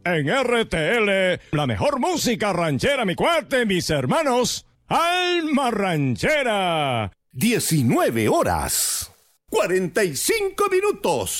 En RTL, la mejor música ranchera, mi cuate, mis hermanos. Alma Ranchera. 19 horas, 45 minutos.